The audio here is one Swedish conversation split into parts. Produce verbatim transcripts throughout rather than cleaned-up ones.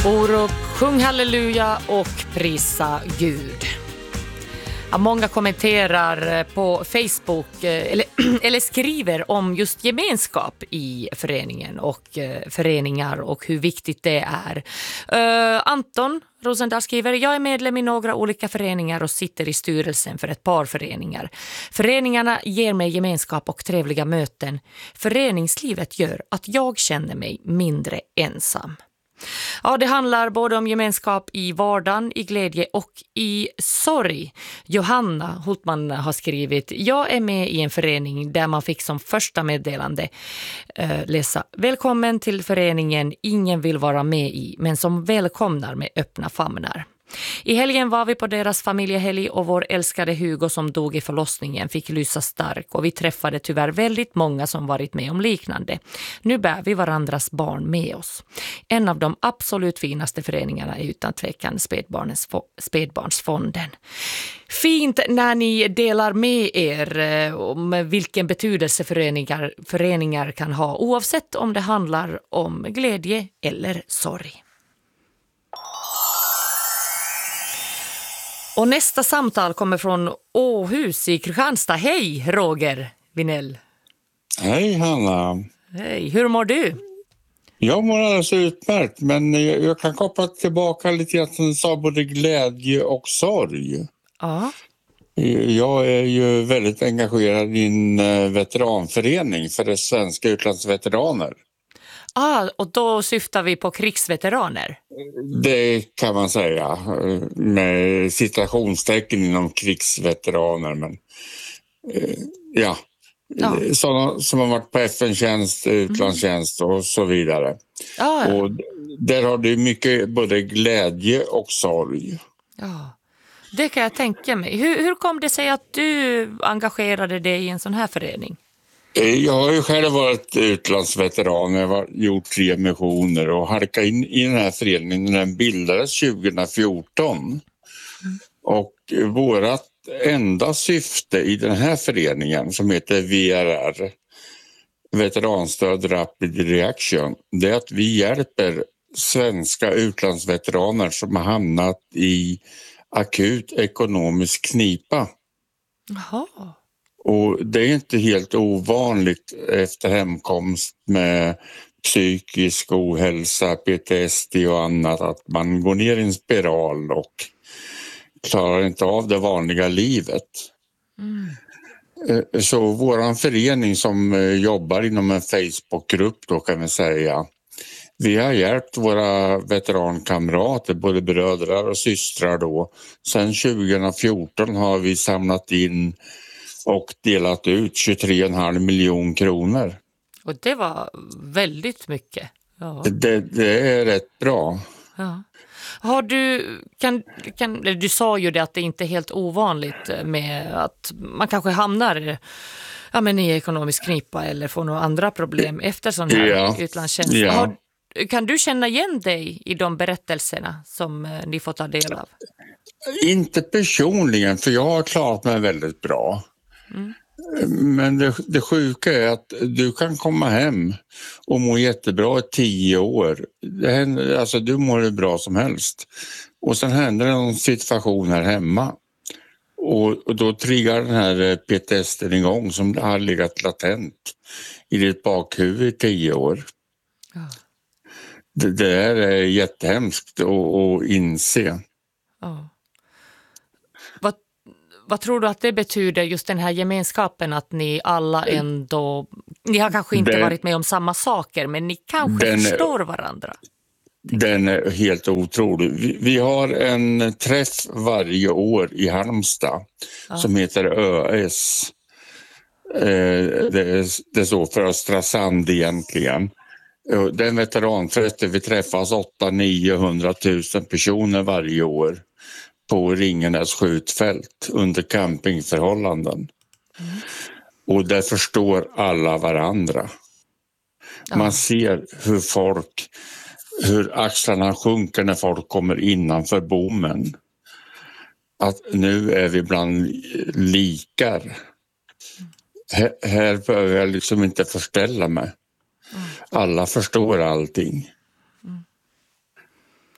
Och sjung halleluja och prisa Gud. Ja, många kommenterar på Facebook eller, eller skriver om just gemenskap i föreningen och eh, föreningar och hur viktigt det är. Uh, Anton Rosendahl skriver: jag är medlem i några olika föreningar och sitter i styrelsen för ett par föreningar. Föreningarna ger mig gemenskap och trevliga möten. Föreningslivet gör att jag känner mig mindre ensam. Ja, det handlar både om gemenskap i vardagen, i glädje och i sorg. Johanna Hultman har skrivit: jag är med i en förening där man fick som första meddelande äh, läsa: välkommen till föreningen ingen vill vara med i, men som välkomnar med öppna famnar. I helgen var vi på deras familjehelg och vår älskade Hugo som dog i förlossningen fick lysa stark och vi träffade tyvärr väldigt många som varit med om liknande. Nu bär vi varandras barn med oss. En av de absolut finaste föreningarna är utan tvekan Spädbarnens, Spädbarnsfonden. Fint när ni delar med er om vilken betydelse föreningar, föreningar kan ha oavsett om det handlar om glädje eller sorg. Och nästa samtal kommer från Åhus i Kristianstad. Hej Roger Vinell. Hej Hanna. Hej, hur mår du? Jag mår alldeles utmärkt, men jag, jag kan koppla tillbaka lite grann som sa både glädje och sorg. Ja. Jag är ju väldigt engagerad i en veteranförening för det svenska utlandsveteraner. Ah, och då syftar vi på krigsveteraner? Det kan man säga, med citationstecken inom krigsveteraner. Men, ja, ja. Sådana som har varit på F N-tjänst, utlandstjänst och så vidare. Ah, ja. Och där har du mycket både glädje och sorg. Ja, det kan jag tänka mig. Hur, hur kom det sig att du engagerade dig i en sån här förening? Jag har ju själv varit utlandsveteran, jag har gjort tre missioner och halkat in i den här föreningen. Den bildades tjugo fjorton. Mm. Och vårat enda syfte i den här föreningen som heter V R R, Veteranstöd Rapid Reaction, det är att vi hjälper svenska utlandsveteraner som har hamnat i akut ekonomisk knipa. Jaha. Och det är inte helt ovanligt efter hemkomst med psykisk ohälsa, P T S D och annat att man går ner i en spiral och klarar inte av det vanliga livet. Mm. Så våran förening som jobbar inom en Facebookgrupp då kan vi säga, vi har hjälpt våra veterankamrater, både bröder och systrar då. Sen tjugo fjorton har vi samlat in och delat ut tjugotre komma fem miljoner kronor. Och det var väldigt mycket. Ja. Det, det är rätt bra. Ja. Har du, kan, kan, du sa ju det att det inte är helt ovanligt med att man kanske hamnar ja, men i ekonomisk knipa eller får några andra problem efter sån här ja. utlandstjänst. Ja. Har, kan du känna igen dig i de berättelserna som ni får ta del av? Inte personligen, för jag har klarat mig väldigt bra. Mm. Men det, det sjuka är att du kan komma hem och må jättebra i tio år. Det händer, alltså du mår hur bra som helst. Och sen händer det någon situation här hemma. Och, och då triggar den här P T S D igång som har legat latent i ditt bakhuvud i tio år. Ja. Det, det är jättehemskt att, att inse. Ja. Vad Vad tror du att det betyder, just den här gemenskapen, att ni alla ändå, ni har kanske inte den, varit med om samma saker, men ni kanske den, förstår varandra? Den är helt otrolig. Vi, vi har en träff varje år i Halmstad ja. som heter Ö S. Eh, det, är, det är så för Östra Sand egentligen. Den veteranträff där vi träffas åtta till niohundra tusen personer varje år på Ringenäs skjutfält under campingförhållanden. Mm. Och där förstår alla varandra. Ja. Man ser hur folk, hur axlarna sjunker när folk kommer innanför bommen. Att nu är vi bland likar. Mm. Här, här behöver jag liksom inte förställa mig. Mm. Alla förstår allting.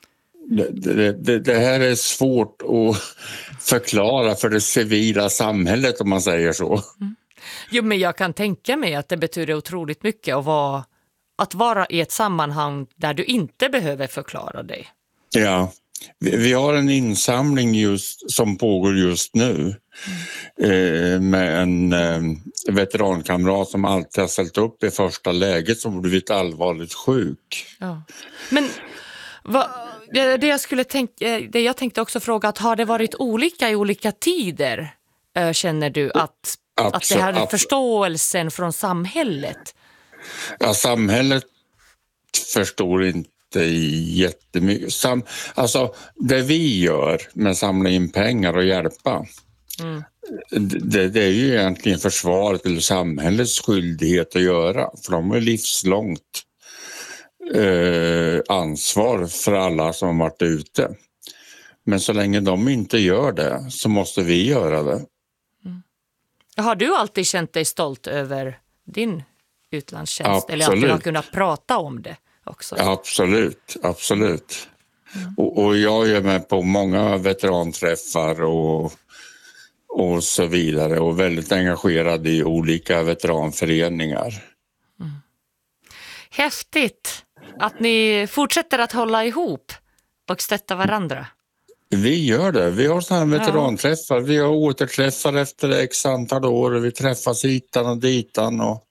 Det, det, det här är svårt att förklara för det civila samhället, om man säger så. Mm. Jo, men jag kan tänka mig att det betyder otroligt mycket att vara, att vara i ett sammanhang där du inte behöver förklara dig. Ja, vi, vi har en insamling just, som pågår just nu mm. eh, med en eh, veterankamrat som alltid har ställt upp i första läget, som blivit allvarligt sjuk. Ja. Men vad... Det, jag skulle tänka, det jag tänkte också fråga, att har det varit olika i olika tider? Känner du att, Absolut, att det här är förståelsen från samhället? Ja, samhället förstår inte jättemycket. Sam, alltså, det vi gör med att samla in pengar och hjälpa, mm. det, det är ju egentligen försvaret eller samhällets skyldighet att göra. För de är livslångt Eh, ansvar för alla som har varit ute. Men så länge de inte gör det så måste vi göra det. Mm. Har du alltid känt dig stolt över din utlandstjänst? Absolut. Eller att du har kunnat prata om det också? Absolut, absolut. Mm. Och, och jag är med på många veteranträffar och, och så vidare, och väldigt engagerad i olika veteranföreningar. Mm. Häftigt att ni fortsätter att hålla ihop och stötta varandra. Vi gör det. Vi har sådana här veteranträffar. Ja. Vi har återträffar efter x antal år. Vi träffas hitan och ditan. Och,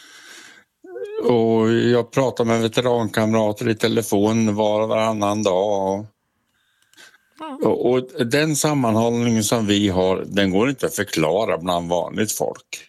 och jag pratar med veterankamrater i telefon var och varannan dag. Och, ja. och, och den sammanhållningen som vi har, den går inte att förklara bland vanligt folk.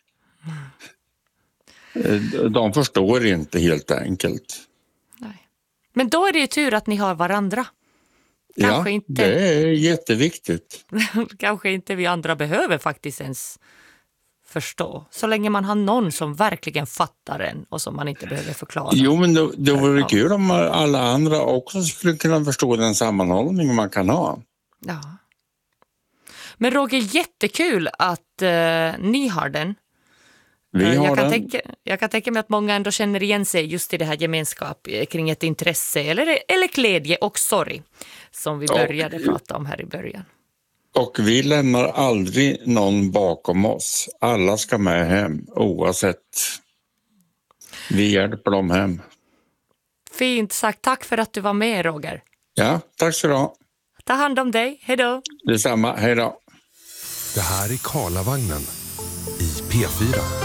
Mm. De förstår inte, helt enkelt. Nej. Men då är det ju tur att ni har varandra. Kanske ja, inte... det är jätteviktigt. Kanske inte vi andra behöver faktiskt ens förstå. Så länge man har någon som verkligen fattar en och som man inte behöver förklara. Jo, men det, det vore ja. kul om alla andra också skulle kunna förstå den sammanhållning man kan ha. Ja. Men Roger, jättekul att uh, ni har den. Vi har jag, kan den. Tänka, jag kan tänka mig att många ändå känner igen sig just i det här gemenskap kring ett intresse eller, eller glädje och sorg som vi började och, prata om här i början. Och vi lämnar aldrig någon bakom oss. Alla ska med hem oavsett. Vi hjälper dem hem. Fint sagt. Tack för att du var med, Roger. Ja, tack så du ha. Ta hand om dig. Hej då. Detsamma. Hej då. Det här är Karlavagnen i P fyra.